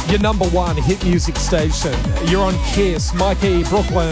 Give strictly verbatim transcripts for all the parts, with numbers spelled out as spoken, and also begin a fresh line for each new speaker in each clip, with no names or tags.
your number one hit music station. You're on Kiss. Mikey, Brooklyn,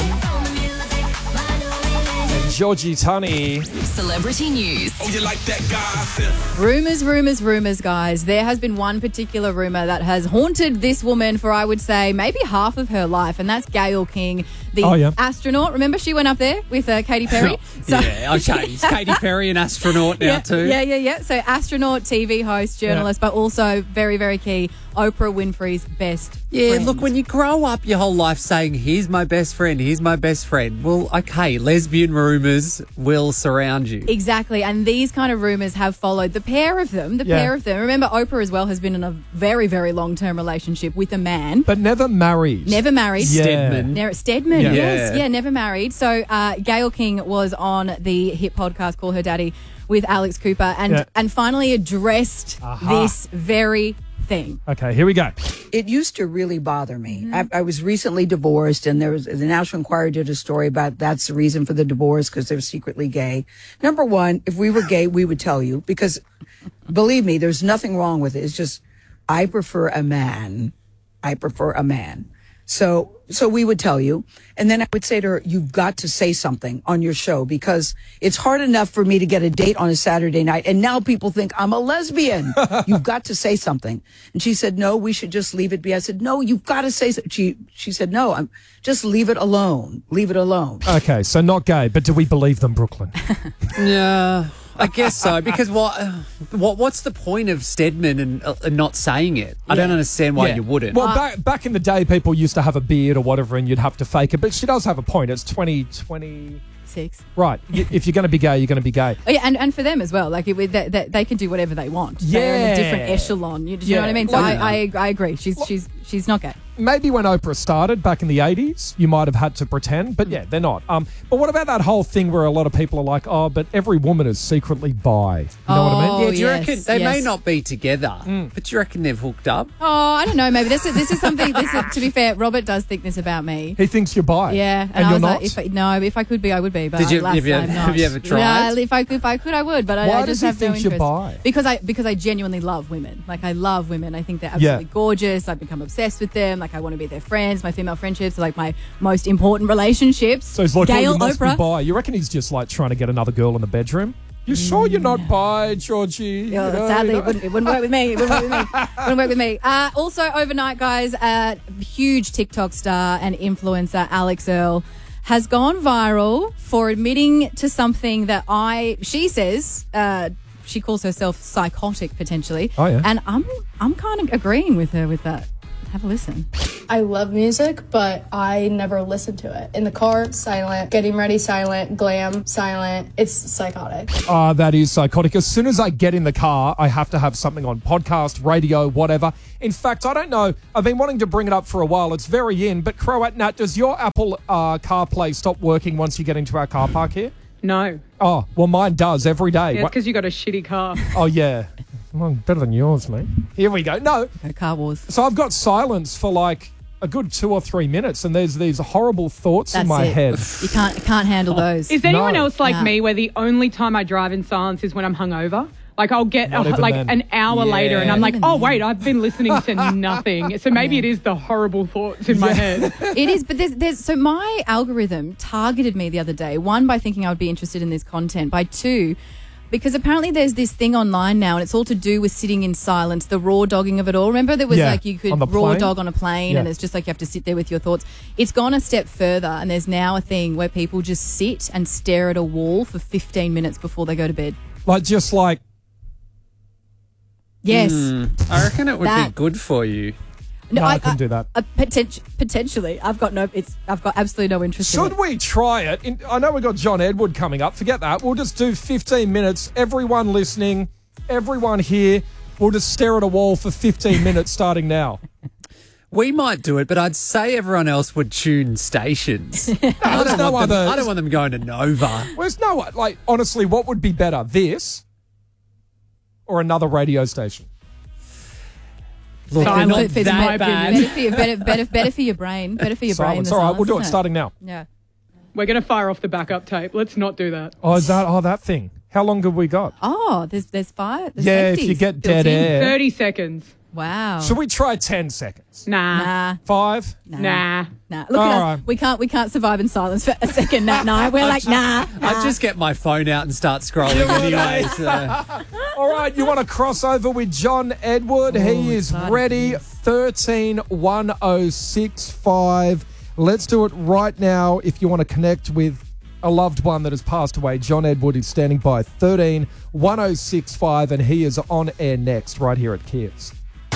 and Georgie Tunny.
Celebrity news.
Oh, you like that gossip?
Rumours, rumours, rumours, guys. There has been one particular rumour that has haunted this woman for, I would say, maybe half of her life, and that's Gayle King, the
Oh, yeah.
astronaut. Remember, she went up there with uh, Katy Perry? So-
yeah, okay. Is Katy Perry an astronaut now
yeah,
too?
Yeah, yeah, yeah. So astronaut, T V host, journalist, but also very, very key, Oprah Winfrey's best
Yeah,
friend.
look, when you grow up your whole life saying, here's my best friend, here's my best friend, well, okay, lesbian rumours will surround you.
Exactly, and these kind of rumours have followed the pair of them, the
Yeah.
pair of them. Remember, Oprah as well has been in a very, very long-term relationship with a man.
But never married.
Never married.
Yeah.
Stedman.
Ne- Stedman,
Yeah.
yes.
Yeah.
Yeah, never married. So uh, Gayle King was on the hit podcast Call Her Daddy with Alex Cooper and,
Yeah.
and finally addressed
Aha.
this very thing.
Okay, here we go.
It used to really bother me. I, I was recently divorced, and there was the National Enquirer did a story about that's the reason for the divorce because they're secretly gay. Number one, if we were gay, we would tell you because, believe me, there's nothing wrong with it. It's just I prefer a man. I prefer a man. So, so we would tell you. And then I would say to her, you've got to say something on your show because it's hard enough for me to get a date on a Saturday night. And now people think I'm a lesbian. You've got to say something. And she said, no, we should just leave it be. I said, no, you've got to say something. She, she said, no, I'm just leave it alone. Leave it alone.
Okay, so not gay, but do we believe them, Brooklyn?
Yeah, I guess so. Because what, what, what's the point of Stedman and, uh, and not saying it? I don't understand why
Yeah.
you wouldn't.
Well, back back in the day, people used to have a beard or whatever, and you'd have to fake it. But she does have a point. It's twenty twenty.
Six.
Right. Y- If you're going to be gay, you're going to be gay.
Oh, yeah, and, and for them as well. Like, it, they, they, they can do whatever they want. They're in
Yeah.
a different echelon. You, do you
Yeah.
know what I mean? So
Well,
I, I, I agree. She's, she's, she's not gay.
Maybe when Oprah started back in the eighties, you might have had to pretend, but yeah, they're not. Um, but what about that whole thing where a lot of people are like, oh, but every woman is secretly bi? You know what I
Oh,
mean?
yeah, do you
yes,
reckon they may
yes.
not be together, but do you reckon they've hooked up?
Oh, I don't know. Maybe this is, this is something, this is, to be fair, Robert does think this about me.
He thinks you're bi.
Yeah, and,
and
I
you're
was
not.
like, if I, no, if I could be, I would be. But
Did you-
alas,
have you-
I'm not.
have you ever tried?
Yeah, if I could, if I could, I would. But I,
Why
I
does
just
he
have no
think you're
interest.
bi?
Because I because I genuinely love women. Like I love women. I think they're
Yeah.
absolutely gorgeous. I've become obsessed with them. Like I want to be their friends. My female friendships are like my most important relationships.
So he's like,
Gayle,
oh, you must
Oprah.
be bi. You reckon he's just like trying to get another girl in the bedroom? You sure you're not bi, Georgie?
Yeah,
You know,
sadly,
you know?
it wouldn't, it wouldn't work with me. It wouldn't work with me. It wouldn't work with me. Uh, also, overnight, guys, uh, huge TikTok star and influencer Alex Earl has gone viral for admitting to something that I, she says, uh, she calls herself psychotic potentially.
Oh, yeah.
And I'm, I'm kind of agreeing with her with that. Have a listen.
I love music, but I never listen to it. In the car, silent. Getting ready, silent. Glam, silent. It's psychotic.
Ah, that is psychotic. As soon as I get in the car, I have to have something on podcast, radio, whatever. In fact, I don't know. I've been wanting to bring it up for a while. It's very in. But Croat Nat, does your Apple uh, CarPlay stop working once you get into our car park here?
No.
Oh, well, mine does every day.
Yeah, it's
What-
because you got a shitty car.
Oh, yeah. Well, better than yours, mate. Here we go. No.
No, Car Wars.
So I've got silence for like a good two or three minutes, and there's these horrible thoughts in
That's
my
it.
head.
You can't, can't handle those.
Is anyone
No.
else like
Nah.
me where the only time I drive in silence is when I'm hungover? Like I'll get
Not
uh,
even
like
then.
an hour
Yeah.
later and I'm like,
Even
oh
then.
wait, I've been listening to nothing. So maybe it is the horrible thoughts in my head.
It is, but there's, there's, so my algorithm targeted me the other day, one, by thinking I would be interested in this content, by two, because apparently there's this thing online now and it's all to do with sitting in silence, the raw dogging of it all. Remember there was
Yeah,
like you could
on the
raw
plane?
dog on a plane
Yeah.
and it's just like you have to sit there with your thoughts. It's gone a step further and there's now a thing where people just sit and stare at a wall for fifteen minutes before they go to bed.
Like, just like,
Yes.
I reckon it would be
That-
good for you.
no, I, couldn't do that.
Uh, potent- potentially. I've got no, it's, I've got absolutely no interest in it.
Should we try it? In, I know we've got John Edward coming up. Forget that. We'll just do fifteen minutes. Everyone listening, everyone here, we'll just stare at a wall for fifteen minutes starting now.
We might do it, but I'd say everyone else would tune stations. I,
there's
don't
no
want them,
other-
I don't want them going to Nova.
Where's no one? Like, honestly, what would be better? This or another radio station?
Look, they're
Silence
not
is
that
my
bad.
Better for, your, better, better, better for your brain. Better for your brain.
Silence.
the
All right,
silence,
we'll do it
isn't
starting now.
Yeah.
We're going to fire off the backup tape. Let's not do that.
Oh, is that? Oh, that thing. How long have we got?
Oh, there's there's fire. There's
yeah, if
safeties
you get
built
dead
in.
air.
thirty seconds.
Wow.
Should we try ten seconds?
Nah.
Nah.
Five?
Nah.
Nah. Look
All
at us.
right.
We can't we can't survive in silence for a second, Nat and I. We're like, nah.
I just get my phone out and start scrolling anyway. So.
All right, you want to cross over with John Edward? he is
exciting.
ready. thirteen one oh six five. Let's do it right now. If you want to connect with a loved one that has passed away, John Edward is standing by. thirteen one oh six five, and he is on air next right here at Kia's.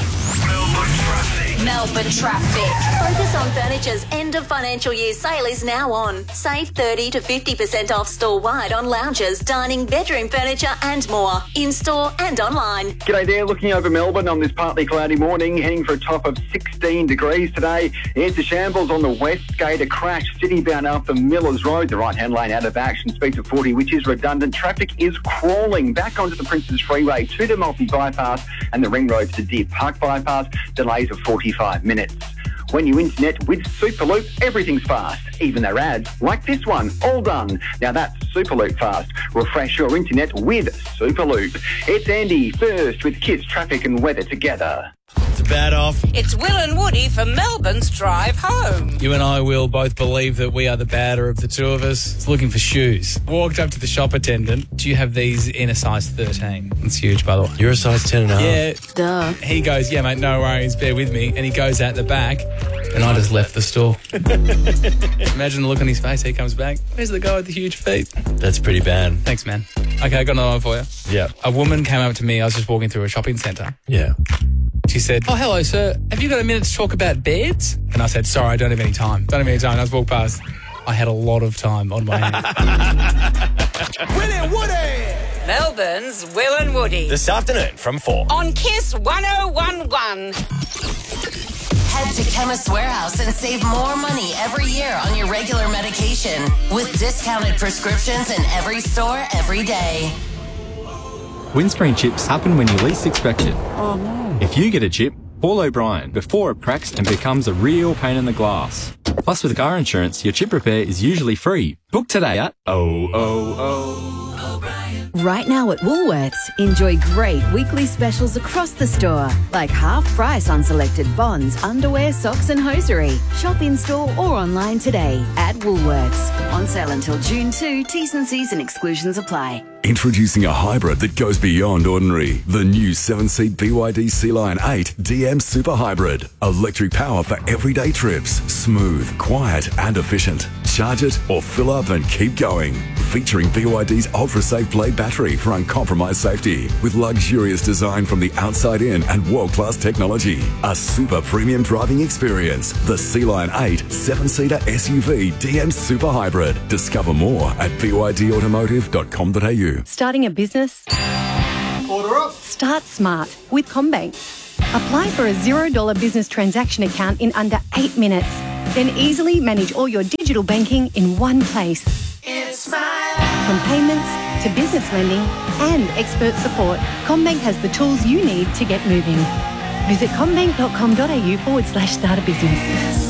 Melbourne traffic. Focus on Furniture's end of financial year sale is now on. Save thirty to fifty percent off store-wide on lounges, dining, bedroom furniture and more. In-store and online.
G'day there, looking over Melbourne on this partly cloudy morning, heading for a top of sixteen degrees today. It's a shambles on the west gate, a crash city-bound up the Millers Road, the right-hand lane out of action, speed to forty, which is redundant. Traffic is crawling back onto the Princes Freeway to the multi-bypass and the ring road to Deer Park bypass, delays of forty-five minutes. When you internet with Superloop, everything's fast. Even their ads, like this one, all done. Now that's Superloop fast. Refresh your internet with Superloop. It's Andy first with Kiss traffic and weather together.
It's a bad off.
It's Will and Woody for Melbourne's Drive Home.
You and I, Will, both believe that we are the badder of the two of us. It's looking for shoes. Walked up to the shop attendant. Do you have these in a size thirteen? It's huge, by the way.
You're a size ten and a half.
Yeah.
Duh.
He goes, yeah, mate, no worries, bear with me. And he goes out the back, and I just left the store. Imagine the look on his face. He comes back. Where's the guy with the huge feet?
That's pretty bad.
Thanks, man. Okay, I got another one for you.
Yeah.
A woman came up to me. I was just walking through a shopping centre.
Yeah.
She said, oh, hello, sir. Have you got a minute to talk about beds? And I said, sorry, I don't have any time. Don't have any time. I just walked past. I had a lot of time on my hands.
Will and Woody!
Melbourne's Will and Woody.
This afternoon from four.
On Kiss one oh one one.
Head to Chemist Warehouse and save more money every year on your regular medication with discounted prescriptions in every store every day.
Windscreen chips happen when you least expect it. Oh no. If you get a chip, call O'Brien before it cracks and becomes a real pain in the glass. Plus, with car insurance, your chip repair is usually free. Book today at oh oh oh.
Right now at Woolworths, enjoy great weekly specials across the store, like half price on selected bonds, underwear, socks and hosiery. Shop in store or online today at Woolworths. On sale until June second, T's and C's and exclusions apply.
Introducing a hybrid that goes beyond ordinary. The new seven-seat B Y D Sea Lion eight D M Super Hybrid. Electric power for everyday trips. Smooth, quiet and efficient. Charge it or fill up and keep going. Featuring B Y D's ultra-safe blade battery for uncompromised safety. With luxurious design from the outside in and world-class technology. A super premium driving experience. The Sea Lion eight seven-seater S U V D M Super Hybrid. Discover more at b y d automotive dot com dot a u.
Starting a business?
Order up.
Start smart with CommBank. Apply for a zero dollar business transaction account in under eight minutes. Then easily manage all your digital banking in one place.
It's my
From payments to business lending and expert support, CommBank has the tools you need to get moving. Visit commbank dot com dot a u forward slash start a business.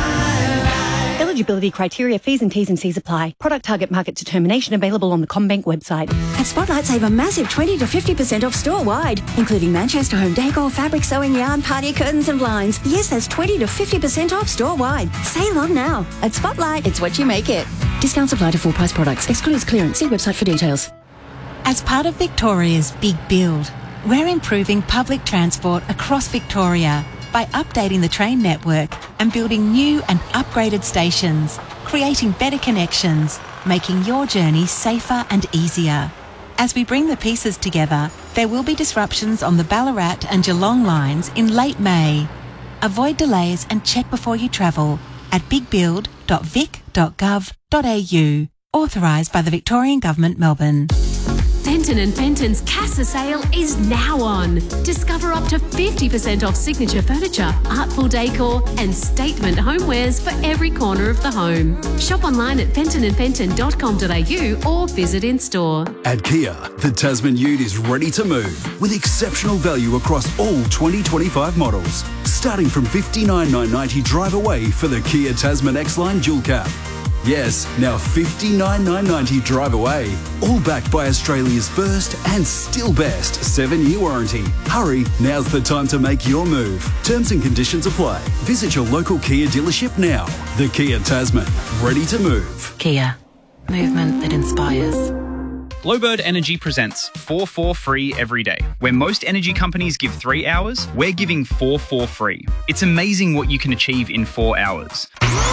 Eligibility criteria, fees and T's and C's apply. Product target market determination available on the CommBank website.
At Spotlight, save a massive twenty to fifty percent off store-wide, including Manchester home decor, fabric, sewing, yarn, party curtains and blinds. Yes, that's twenty to fifty percent off store-wide. Save on now. At Spotlight, it's what you make it. Discounts apply to full-price products. Excludes clearance. See website for details.
As part of Victoria's Big Build, we're improving public transport across Victoria by updating the train network and building new and upgraded stations, creating better connections, making your journey safer and easier. As we bring the pieces together, there will be disruptions on the Ballarat and Geelong lines in late May. Avoid delays and check before you travel at big build dot vic dot gov dot a u. Authorised by the Victorian Government, Melbourne.
Fenton and Fenton's Casa sale is now on. Discover up to fifty percent off signature furniture, artful decor and statement homewares for every corner of the home. Shop online at fenton and fenton dot com dot a u or visit in store.
At Kia, the Tasman Ute is ready to move with exceptional value across all twenty twenty-five models. Starting from fifty-nine thousand nine hundred ninety drive away for the Kia Tasman X-Line Dual Cab. Yes, now fifty-nine thousand nine hundred ninety drive away. All backed by Australia's first and still best seven-year warranty. Hurry, now's the time to make your move. Terms and conditions apply. Visit your local Kia dealership now. The Kia Tasman, ready to move.
Kia, movement that inspires.
Glowbird Energy presents four four free every day. Where most energy companies give three hours, we're giving four four free. It's amazing what you can achieve in four hours.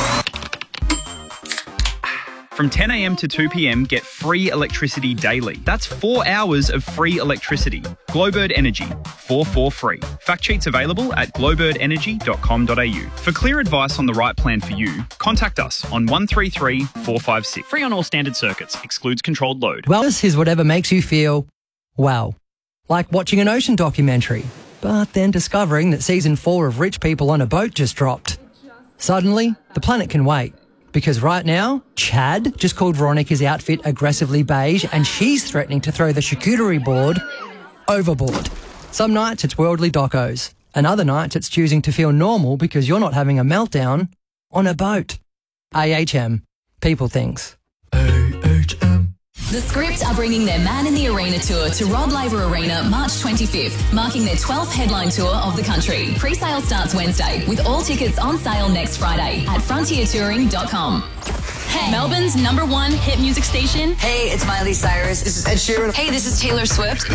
From ten a m to two p m, get free electricity daily. That's four hours of free electricity. Glowbird Energy, four four free. Fact sheets available at glowbird energy dot com dot a u. For clear advice on the right plan for you, contact us on one three three, four five six. Free on all standard circuits. Excludes controlled load.
Wellness is whatever makes you feel, well, like watching an ocean documentary, but then discovering that season four of Rich People on a Boat just dropped. Suddenly, the planet can wait. Because right now, Chad just called Veronica's outfit aggressively beige and she's threatening to throw the charcuterie board overboard. Some nights it's worldly docos, and other nights it's choosing to feel normal because you're not having a meltdown on a boat. A H M. People things.
The Script are bringing their Man in the Arena tour to Rod Laver Arena March twenty-fifth, marking their twelfth headline tour of the country. Pre-sale starts Wednesday, with all tickets on sale next Friday at frontier touring dot com. Hey, Melbourne's number one hit music station.
Hey, it's Miley Cyrus. This is Ed Sheeran.
Hey, this is Taylor Swift.